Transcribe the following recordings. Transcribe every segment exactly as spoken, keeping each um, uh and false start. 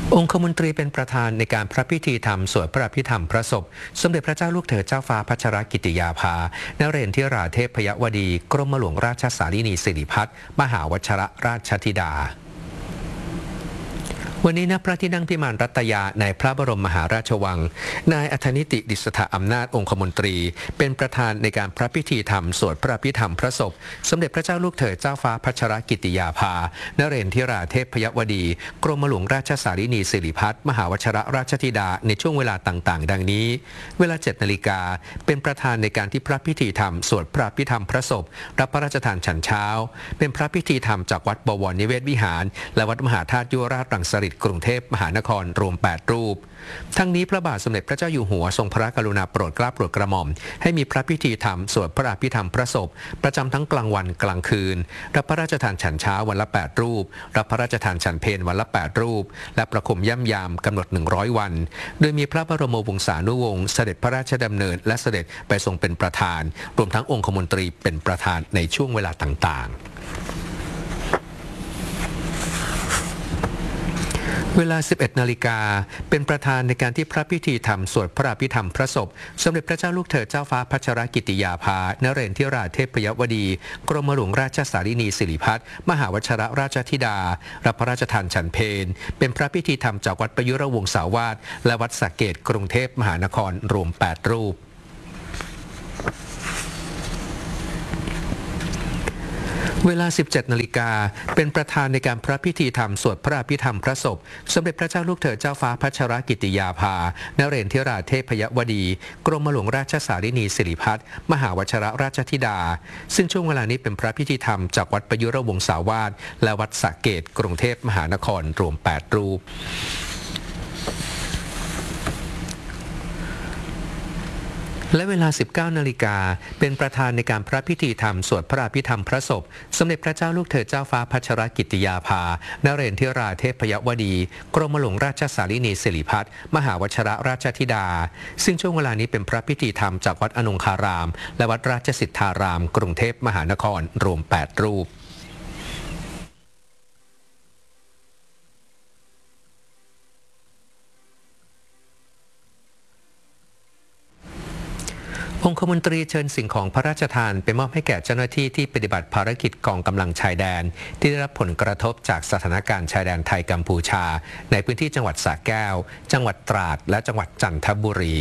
องคมนตรีเป็นประธานในการพระพิธีธรรมสวดพระอภิธรรมพระศพสมเด็จพระเจ้าลูกเธอเจ้าฟ้าพัชรกิติยาภานเรศธิราเทพยวดีกรมหลวงราชสารีนีสิริพัฒน์มหาวชรราชธิดาวันนี้ณพระที่นั่งพิมานรัตยาในพระบรมมหาราชวังนายอัธนิติดิษฐาอำนาจองคมนตรีเป็นประธานในการพระพิธีธรรมสวดพระอภิธรรมพระศพสมเด็จพระเจ้าลูกเธอเจ้าฟ้าพัชรกิติยาภานเรศธิราเทพยวดีกรมหลวงราชสารีนีสิริพัฒน์มหาวชรราชธิดาในช่วงเวลาต่างๆดังนี้เวลาเจ็ดนาฬิกาเป็นประธานในการที่พระพิธีธรรมสวดพระอภิธรรมพระศพรับพระราชทานฉันเช้าเป็นพระพิธีธรรมจากวัดบวรนิเวศวิหารและวัดมหาธาตุยุวราชรังสฤษฎ์กรุงเทพมหานครรวมแปดรูปทั้งนี้พระบาทสมเด็จพระเจ้าอยู่หัวทรงพระกรุณาโปรดเกล้าโปรดกระหม่อมให้มีพระพิธีธรรมสวดพระอภิธรรมพระศพประจำทั้งกลางวันกลางคืนรับพระราชทานฉันเช้าวันละแปดรูปรับพระราชทานฉันเพลวันละแปดรูปและประคมย่ำยามกำหนดหนึ่งร้อยวันโดยมีพระบรมวงศานุวงศ์เสด็จพระราชดำเนินและเสด็จไปทรงเป็นประธานรวมทั้งองคมนตรีเป็นประธานในช่วงเวลาต่างๆเวลา สิบเอ็ดนาฬิกาเป็นประธานในการที่พระพิธีธรรมสวดพระอภิธรรมพระศพสมเด็จพระเจ้าลูกเธอเจ้าฟ้าพัชรกิติยาภานเรศธิราเทพยวดีกรมหลวงราชสารีนีสิริพัฒน์มหาวชรราชธิดารับพระราชทานฉันเพลเป็นพระพิธีธรรมจากวัดประยุรวงศาวาสและวัดสระเกษกรุงเทพมหานครรวมแปดรูปเวลา สิบเจ็ดนาฬิกาเป็นประธานในการพระพิธีธรรมสวดพระอภิธรรมพระศพสมเด็จพระเจ้าลูกเธอเจ้าฟ้าพัชรกิติยาภานเรศธิราเทพยวดีกรมหลวงราชสารีนีสิริพัฒน์มหาวชรราชธิดาซึ่งช่วงเวลานี้เป็นพระพิธีธรรมจากวัดประยุรวงศาวาสและวัดสระเกษกรุงเทพมหานครรวมแปดรูปและเวลา สิบเก้านาฬิกาเป็นประธานในการพระพิธีธรรมสวดพระอภิธรรมพระศพสมเด็จพระเจ้าลูกเธอเจ้าฟ้าพัชรกิติยาภานเรศธิราเทพยวดีกรมหลวงราชสารีนีสิริพัฒน์มหาวชรราชธิดาซึ่งช่วงเวลานี้เป็นพระพิธีธรรมจากวัดอนงคารามและวัดราชสิทธารามกรุงเทพมหานครรวมแปดรูปองคมนตรีเชิญสิ่งของพระราชทานไปมอบให้แก่เจ้าหน้าที่ที่ปฏิบัติภารกิจกองกำลังชายแดนที่ได้รับผลกระทบจากสถานการณ์ชายแดนไทยกัมพูชาในพื้นที่จังหวัดสระแก้วจังหวัดตราดและจังหวัดจันทบุรี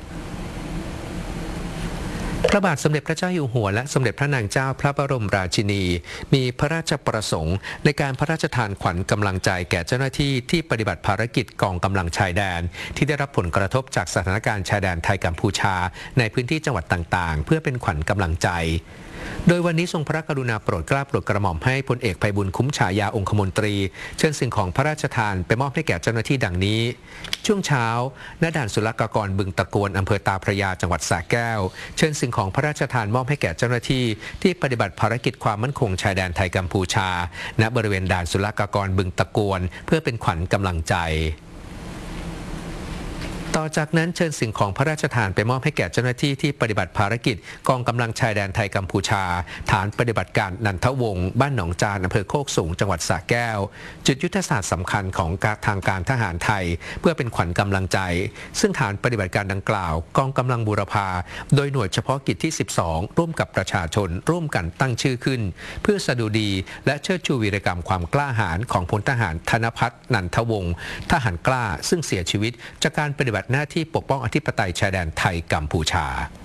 พระบาทสมเด็จพระเจ้าอยู่หัวและสมเด็จพระนางเจ้าพระบรมราชินีมีพระราชประสงค์ในการพระราชทานขวัญกำลังใจแก่เจ้าหน้าที่ที่ปฏิบัติภารกิจกองกำลังชายแดนที่ได้รับผลกระทบจากสถานการณ์ชายแดนไทยกัมพูชาในพื้นที่จังหวัดต่างๆเพื่อเป็นขวัญกำลังใจโดยวันนี้ทรงพระกรุณาโปรดเกล้าโปรดกระหม่อมให้พลเอกไพบุญคุ้มฉายาองคมนตรีเชิญสิ่งของพระราชทานไปมอบให้แก่เจ้าหน้าที่ดังนี้ช่วงเช้าณด่านศุลกากรบึงตะโกนอำเภอตาพระยาจังหวัดสระแก้วเชิญสิ่งของพระราชทานมอบให้แก่เจ้าหน้าที่ที่ปฏิบัติภารกิจความมั่นคงชายแดนไทยกัมพูชาณบริเวณด่านศุลกากรบึงตะโกนเพื่อเป็นขวัญกำลังใจต่อจากนั้นเชิญสิ่งของพระราชทานไปมอบให้แก่เจ้าหน้าที่ที่ปฏิบัติภารกิจกองกำลังชายแดนไทยกัมพูชาฐานปฏิบัติการนันทวงศ์บ้านหนองจานอำเภอโคกสูงจังหวัดสระแก้วจุดยุทธศาสตร์สำคัญของทางการทหารไทยเพื่อเป็นขวัญกำลังใจซึ่งฐานปฏิบัติการดังกล่าวกองกำลังบูรพาโดยหน่วยเฉพาะกิจที่สิบสองร่วมกับประชาชนร่วมกันตั้งชื่อขึ้นเพื่อสดุดีและเชิดชูวีรกรรมความกล้าหาญของพลทหารธนภัทรนันทวงศ์ทหารกล้าซึ่งเสียชีวิตจากการปฏิบัติหน้าที่ปกป้องอธิปไตยชายแดนไทยกัมพูชา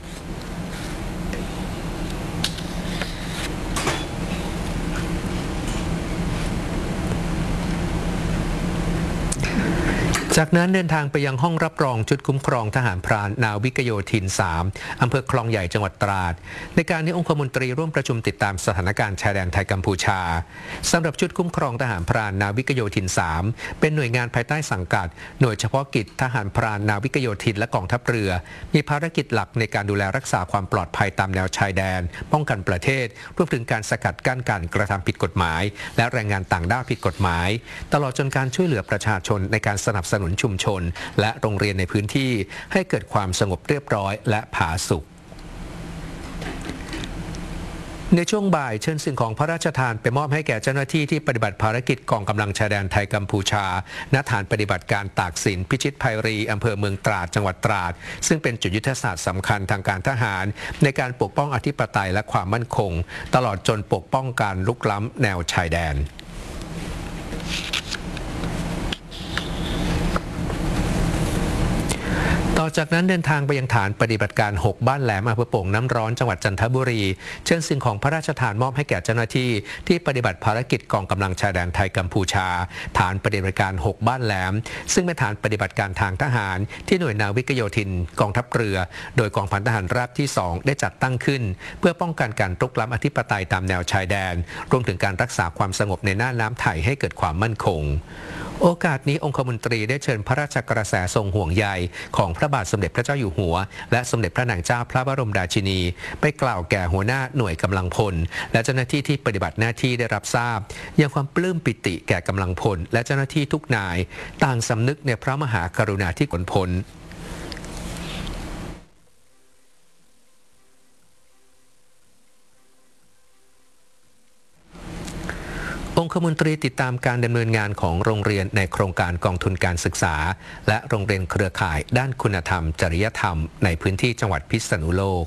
จากนั้นเดินทางไปยังห้องรับรองชุดคุ้มครองทหารพรานนาวิกโยธิน สาม อำเภอคลองใหญ่จังหวัดตราดในการนี้องคมนตรีร่วมประชุมติดตามสถานการณ์ชายแดนไทยกัมพูชาสำหรับชุดคุ้มครองทหารพรานนาวิกโยธิน สาม เป็นหน่วยงานภายใต้สังกัดหน่วยเฉพาะกิจทหารพรานนาวิกโยธินและกองทัพเรือมีภารกิจหลักในการดูแลรักษาความปลอดภัยตามแนวชายแดนป้องกันประเทศรวมถึงการสกัดกั้นการกระทำผิดกฎหมายและแรงงานต่างด้าวผิดกฎหมายตลอดจนการช่วยเหลือประชาชนในการสนับสนุนชุมชนและโรงเรียนในพื้นที่ให้เกิดความสงบเรียบร้อยและผาสุก เในช่วงบ่ายเชิญสิ่งของพระราชทานไปมอบให้แก่เจ้าหน้าที่ที่ปฏิบัติภารกิจกองกำลังชายแดนไทยกัมพูชาณฐานปฏิบัติการตากสินพิชิตภัยรีอำเภอเมืองตราดจังหวัดตราดซึ่งเป็นจุดยุทธศาสตร์สำคัญทางการทหารในการปกป้องอธิปไตยและความมั่นคงตลอดจนปกป้องการลุกล้ำแนวชายแดนต่อจากนั้นเดินทางไปยังฐานปฏิบัติการหกบ้านแหลมอำเภอโป่งน้ำร้อนจังหวัดจันทบุรีเชิญสิ่งของพระราชทานมอบให้แก่เจ้าหน้าที่ที่ปฏิบัติภารกิจกองกำลังชายแดนไทยกัมพูชาฐานปฏิบัติการหกบ้านแหลมซึ่งเป็นฐานปฏิบัติการทางทหารที่หน่วยนาวิกโยธินกองทัพเรือโดยกองพันทหารราบที่สองได้จัดตั้งขึ้นเพื่อป้องกันการรุกล้ำอธิปไตยตามแนวชายแดนรวมถึงการรักษาความสงบในน่านน้ำไทยให้เกิดความมั่นคงโอกาสนี้องคมนตรีได้เชิญพระราชกระแสทรงห่วงใยของพระบาทสมเด็จพระเจ้าอยู่หัวและสมเด็จพระนางเจ้าพระบรมราชินีไปกล่าวแก่หัวหน้าหน่วยกำลังพลและเจ้าหน้าที่ที่ปฏิบัติหน้าที่ได้รับทราบยังความปลื้มปิติแก่กำลังพลและเจ้าหน้าที่ทุกนายต่างสำนึกในพระมหากรุณาธิคุณพ้นองคมนตรีติดตามการดำเนินงานของโรงเรียนในโครงการกองทุนการศึกษาและโรงเรียนเครือข่ายด้านคุณธรรมจริยธรรมในพื้นที่จังหวัดพิษณุโลก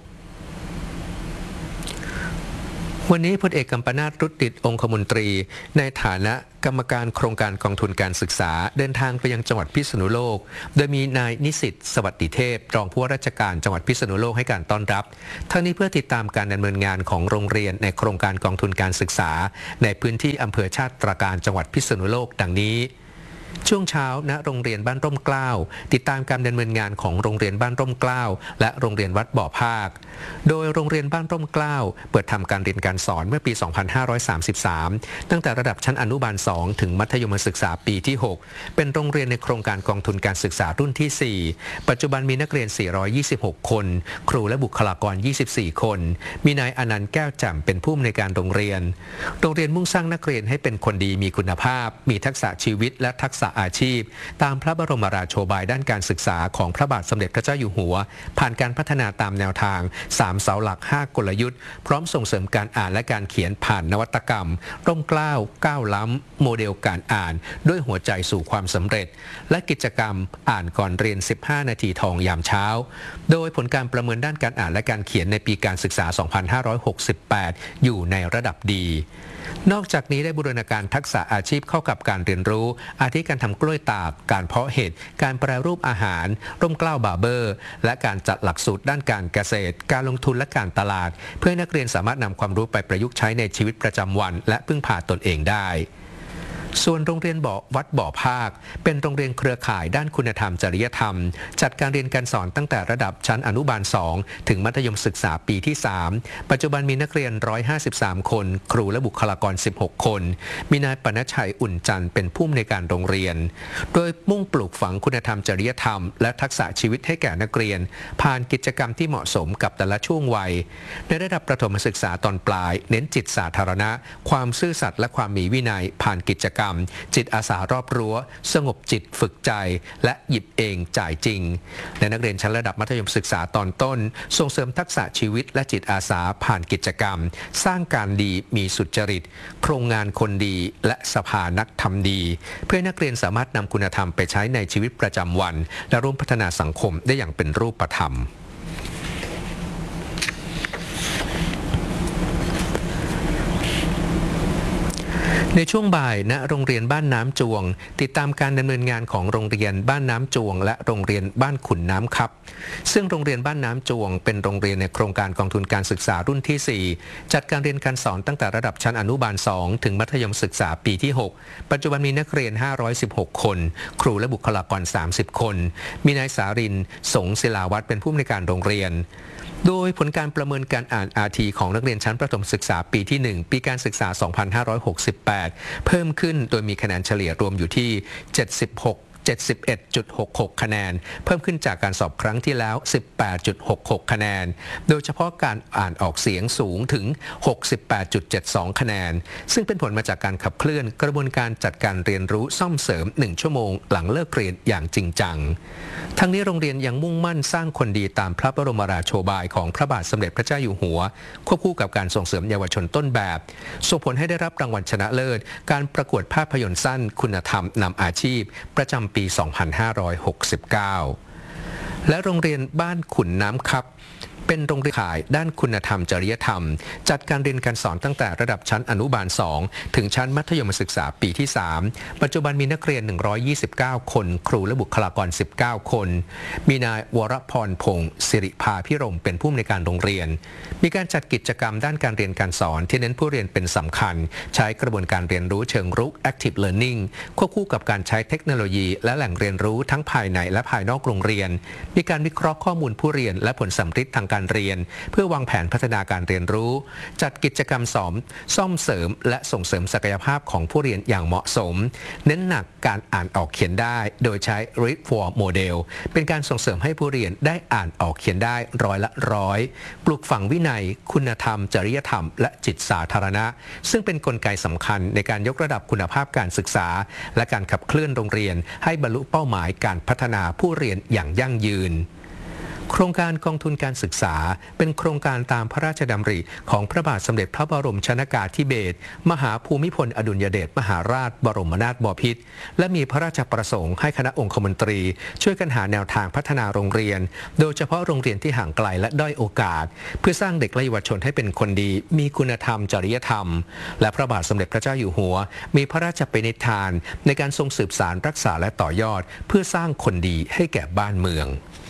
วันนี้พลเอกกัมปนาท รุตติองคมนตรีในฐานะกรรมการโครงการกองทุนการศึกษาเดินทางไปยังจังหวัดพิษณุโลกโดยมีนายนิสิตสวัสดิเทพรองผู้ว่าราชการจังหวัดพิษณุโลกให้การต้อนรับทั้งนี้เพื่อติดตามการดำเนินงานของโรงเรียนในโครงการกองทุนการศึกษาในพื้นที่อำเภอชาติตรการจังหวัดพิษณุโลกดังนี้ช่วงเช้าณโรงเรียนบ้านร่มเกล้าติดตามการดำเนินงานของโรงเรียนบ้านร่มเกล้าและโรงเรียนวัดบ่อภาคโดยโรงเรียนบ้านร่มเกล้าเปิดทำการเรียนการสอนเมื่อปี สองพันห้าร้อยสามสิบสาม ตั้งแต่ระดับชั้นอนุบาล สอง ถึงมัธยมศึกษาปีที่ หก เป็นโรงเรียนในโครงการกองทุนการศึกษารุ่นที่ สี่ ปัจจุบันมีนักเรียน สี่ร้อยยี่สิบหก คน ครูและบุคลากร ยี่สิบสี่ คน มีนายอนันต์แก้วแจ่มเป็นผู้อำนวยการโรงเรียนโรงเรียนมุ่งสร้างนักเรียนให้เป็นคนดีมีคุณภาพมีทักษะชีวิตและทักษะอาชีพตามพระบรมราโชบายด้านการศึกษาของพระบาทสมเด็จพระเจ้าอยู่หัวผ่านการพัฒนาตามแนวทางสามเสาหลักห้ากลยุทธ์พร้อมส่งเสริมการอ่านและการเขียนผ่านนวัตกรรมร่มเกล้าก้าวล้ำโมเดลการอ่านด้วยหัวใจสู่ความสำเร็จและกิจกรรมอ่านก่อนเรียนสิบห้านาทีทองยามเช้าโดยผลการประเมินด้านการอ่านและการเขียนในปีการศึกษา สองพันห้าร้อยหกสิบแปด อยู่ในระดับดีนอกจากนี้ได้บูรณาการทักษะอาชีพเข้ากับการเรียนรู้อาทิการทำกล้วยตากการเพาะเห็ดการแปรรูปอาหารร่มเกล้าบาร์เบอร์และการจัดหลักสูตรด้านการเกษตรการลงทุนและการตลาดเพื่อให้นักเรียนสามารถนำความรู้ไปประยุกต์ใช้ในชีวิตประจำวันและพึ่งพาตนเองได้ส่วนโรงเรียนบ่อวัดบ่อภาคเป็นโรงเรียนเครือข่ายด้านคุณธรรมจริยธรรมจัดการเรียนการสอนตั้งแต่ระดับชั้นอนุบาล สอง ถึงมัธยมศึกษาปีที่ สาม ปัจจุบันมีนักเรียน หนึ่งร้อยห้าสิบสาม คนครูและบุคลากร สิบหก คนมีนายปณชัยอุ่นจันทร์เป็นผู้อำนวยการโรงเรียนโดยมุ่งปลูกฝังคุณธรรมจริยธรรมและทักษะชีวิตให้แก่นักเรียนผ่านกิจกรรมที่เหมาะสมกับแต่ละช่วงวัยในระดับประถมศึกษาตอนปลายเน้นจิตสาธารณะความซื่อสัตย์และความมีวินัยผ่านกิจกรรมจิตอาสารอบรั้วสงบจิตฝึกใจและหยิบเองจ่ายจริงและนักเรียนชั้นระดับมัธยมศึกษาตอนต้นส่งเสริมทักษะชีวิตและจิตอาสาผ่านกิจกรรมสร้างการดีมีสุจริตโครงงานคนดีและสภานักทำดีเพื่อนักเรียนสามารถนำคุณธรรมไปใช้ในชีวิตประจำวันและร่วมพัฒนาสังคมได้อย่างเป็นรูปธรรมในช่วงบ่ายณโรงเรียนบ้านน้ำจวงติดตามการดำเนินงานของโรงเรียนบ้านน้ำจวงและโรงเรียนบ้านขุนน้ำครับซึ่งโรงเรียนบ้านน้ำจวงเป็นโรงเรียนในโครงการกองทุนการศึกษารุ่นที่ สี่จัดการเรียนการสอนตั้งแต่ระดับชั้นอนุบาล สอง ถึงมัธยมศึกษาปีที่ หก ปัจจุบันมีนักเรียน ห้าร้อยสิบหก คนครูและบุคลากร สามสิบ คนมีนายสารินสงศิลาวัฒน์เป็นผู้อำนวยการโรงเรียนโดยผลการประเมินการอ่าน อาร์ ที ของนักเรียนชั้นประถมศึกษาปีที่ หนึ่ง ปีการศึกษา สองพันห้าร้อยหกสิบแปด เพิ่มขึ้นโดยมีคะแนนเฉลี่ยรวมอยู่ที่ เจ็ดสิบหกเจ็ดสิบเอ็ดจุดหกหก คะแนนเพิ่มขึ้นจากการสอบครั้งที่แล้ว สิบแปดจุดหกหก คะแนนโดยเฉพาะการอ่านออกเสียงสูงถึง หกสิบแปดจุดเจ็ดสอง คะแนนซึ่งเป็นผลมาจากการขับเคลื่อนกระบวนการจัดการเรียนรู้ซ่อมเสริมหนึ่งชั่วโมงหลังเลิกเรียนอย่างจริงจังทั้งนี้โรงเรียนยังมุ่งมั่นสร้างคนดีตามพระบรมราโชบายของพระบาทสมเด็จพระเจ้าอยู่หัวควบคู่กับการส่งเสริมเยาวชนต้นแบบส่งผลให้ได้รับรางวัลชนะเลิศการประกวดภาพยนตร์สั้นคุณธรรมนำอาชีพประจำปี สองพันห้าร้อยหกสิบเก้า และโรงเรียนบ้านขุนน้ำครับเป็นโรงเรียนข่ายด้านคุณธรรมจริยธรรมจัดการเรียนการสอนตั้งแต่ระดับชั้นอนุบาลสองถึงชั้นมัธยมศึกษาปีที่สามปัจจุบันมีนักเรียนหนึ่งร้อยยี่สิบเก้าคนครูและบุคลากรสิบเก้าคนมีนายวรพรพงศ์สิริภาพิรมเป็นผู้อำนวยการโรงเรียนมีการจัดกิจกรรมด้านการเรียนการสอนที่เน้นผู้เรียนเป็นสำคัญใช้กระบวนการเรียนรู้เชิงรุก active learning ควบคู่กับการใช้เทคโนโลยีและแหล่งเรียนรู้ทั้งภายในและภายนอกโรงเรียนมีการวิเคราะห์ข้อมูลผู้เรียนและผลสัมฤทธิ์ทางการเรียนเพื่อวางแผนพัฒนาการเรียนรู้จัดกิจกรรมสอนซ่อมเสริมและส่งเสริมศักยภาพของผู้เรียนอย่างเหมาะสมเน้นหนักการอ่านออกเขียนได้โดยใช้ Read for Model เป็นการส่งเสริมให้ผู้เรียนได้อ่านออกเขียนได้ร้อยละร้อยปลูกฝังวินัยคุณธรรมจริยธรรมและจิตสาธารณะซึ่งเป็นกลไกสำคัญในการยกระดับคุณภาพการศึกษาและการขับเคลื่อนโรงเรียนให้บรรลุเป้าหมายการพัฒนาผู้เรียนอย่างยั่งยืนโครงการกองทุนการศึกษาเป็นโครงการตามพระราชดำริของพระบาทสมเด็จพระบรมชนกาธิเบศรมหาภูมิพลอดุลยเดชมหาราชบรมนาถบพิตรและมีพระราชประสงค์ให้คณะองคมนตรีช่วยกันหาแนวทางพัฒนาโรงเรียนโดยเฉพาะโรงเรียนที่ห่างไกลและด้อยโอกาสเพื่อสร้างเด็กและเยาวชนให้เป็นคนดีมีคุณธรรมจริยธรรมและพระบาทสมเด็จพระเจ้าอยู่หัวมีพระราชปณิธานในการทรงสืบสานรักษาและต่อยอดเพื่อสร้างคนดีให้แก่บ้านเมือง